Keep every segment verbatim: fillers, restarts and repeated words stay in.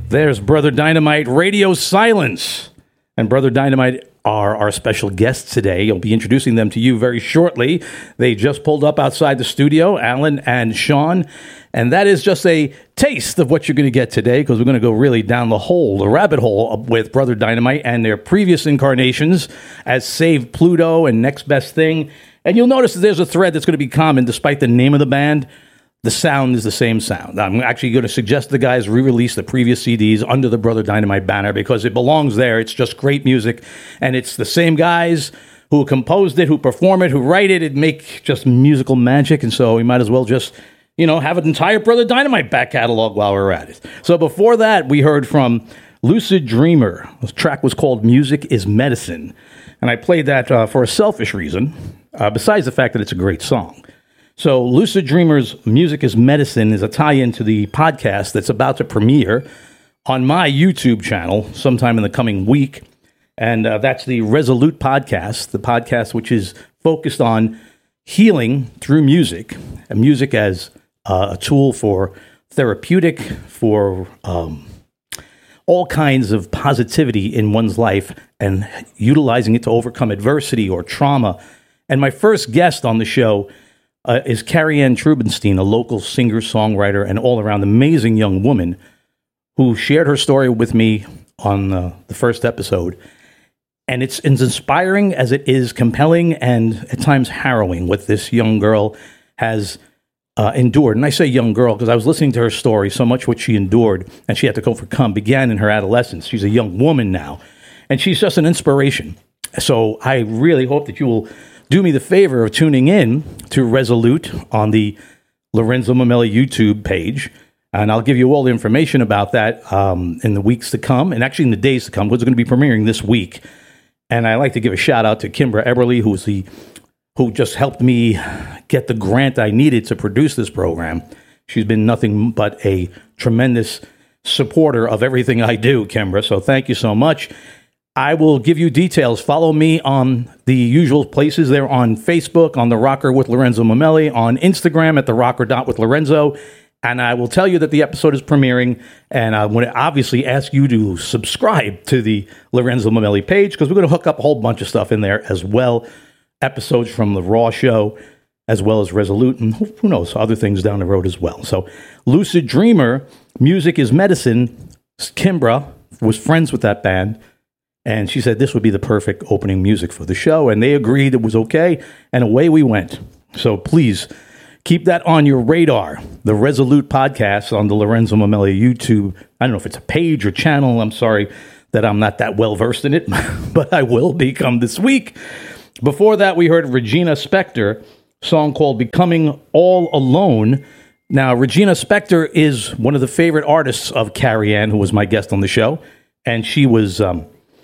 There's Brother Dynamite, Radio Silence. And Brother Dynamite are our special guests today. I'll be introducing them to you very shortly. They just pulled up outside the studio, Alan and Sean. And that is just a taste of what you're going to get today, because we're going to go really down the hole, the rabbit hole with Brother Dynamite and their previous incarnations as Save Pluto and Next Best Thing. And you'll notice that there's a thread that's going to be common despite the name of the band. The sound is the same sound. I'm actually going to suggest the guys re-release the previous C Ds under the Brother Dynamite banner because it belongs there. It's just great music, and it's the same guys who composed it, who perform it, who write it, and make just musical magic, and so we might as well just, you know, have an entire Brother Dynamite back catalog while we're at it. So before that, we heard from Lucid Dreamer. The track was called Music is Medicine, and I played that uh, for a selfish reason, uh, besides the fact that it's a great song. So Lucid Dreamer's Music is Medicine is a tie-in to the podcast that's about to premiere on my YouTube channel sometime in the coming week. And uh, that's the Resolute Podcast, the podcast which is focused on healing through music, and music as uh, a tool for therapeutic, for um, all kinds of positivity in one's life, and utilizing it to overcome adversity or trauma. And my first guest on the show Uh, is Carrie Ann Trubenstein, a local singer-songwriter and all-around amazing young woman who shared her story with me on uh, the first episode. And it's as inspiring as it is compelling and at times harrowing what this young girl has uh, endured. And I say young girl because I was listening to her story. So much what she endured and she had to overcome began in her adolescence. She's a young woman now, and she's just an inspiration. So I really hope that you will do me the favor of tuning in to Resolute on the Lorenzo Mamelli YouTube page, and I'll give you all the information about that um, in the weeks to come, and actually in the days to come, because it's going to be premiering this week. And I like to give a shout out to Kimbra Eberly, who's the who just helped me get the grant I needed to produce this program. She's been nothing but a tremendous supporter of everything I do, Kimbra. So thank you so much. I will give you details. Follow me on the usual places. They're on Facebook, on The Rocker with Lorenzo Mamelli, on Instagram at The Rocker dot with Lorenzo. And I will tell you that the episode is premiering. And I want to obviously ask you to subscribe to the Lorenzo Mamelli page, because we're going to hook up a whole bunch of stuff in there as well. Episodes from The Raw Show, as well as Resolute, and who knows, other things down the road as well. So Lucid Dreamer, Music is Medicine. Kimbra was friends with that band, and she said this would be the perfect opening music for the show, and they agreed it was okay, and away we went. So please keep that on your radar. The Resolute Podcast on the Lorenzo Mamelli YouTube. I don't know if it's a page or channel. I'm sorry that I'm not that well versed in it, but I will become this week. Before that, we heard Regina Spektor, a song called Becoming All Alone. Now, Regina Spektor is one of the favorite artists of Carrie Ann, who was my guest on the show, and she was... Um,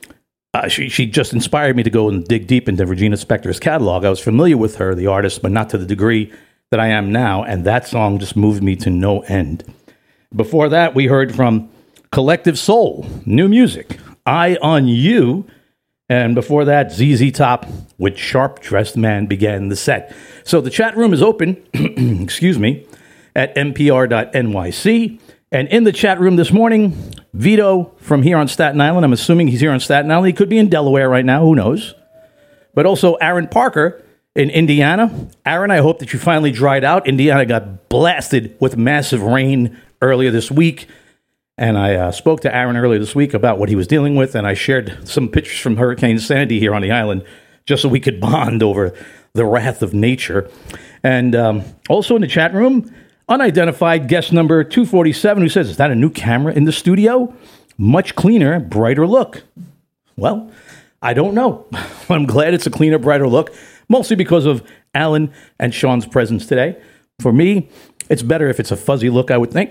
Uh, she she just inspired me to go and dig deep into Regina Spektor's catalog. I was familiar with her, the artist, but not to the degree that I am now, and that song just moved me to no end. Before that, we heard from Collective Soul, new music, Eye on You, and before that, Z Z Top with Sharp Dressed Man began the set. So the chat room is open, excuse me, at N P R dot N Y C. And in the chat room this morning, Vito from here on Staten Island. I'm assuming he's here on Staten Island. He could be in Delaware right now. Who knows? But also Aaron Parker in Indiana. Aaron, I hope that you finally dried out. Indiana got blasted with massive rain earlier this week. And I uh, spoke to Aaron earlier this week about what he was dealing with. And I shared some pictures from Hurricane Sandy here on the island just so we could bond over the wrath of nature. And um, also in the chat room, unidentified guest number two forty-seven, who says, is that a new camera in the studio? Much cleaner, brighter look. Well, I don't know. I'm glad it's a cleaner, brighter look, mostly because of Alan and Sean's presence today. For me, it's better if it's a fuzzy look, I would think.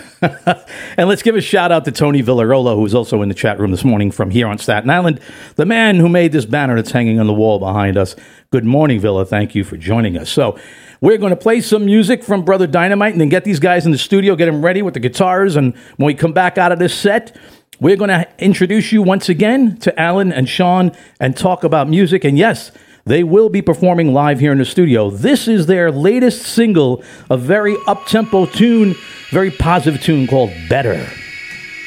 And let's give a shout out to Tony Villarola, who was also in the chat room this morning from here on Staten Island, the man who made this banner that's hanging on the wall behind us. Good morning, Villa. Thank you for joining us. So we're going to play some music from Brother Dynamite and then get these guys in the studio, get them ready with the guitars. And when we come back out of this set, we're going to introduce you once again to Alan and Sean and talk about music. And yes, they will be performing live here in the studio. This is their latest single, a very up-tempo tune, very positive tune called Better.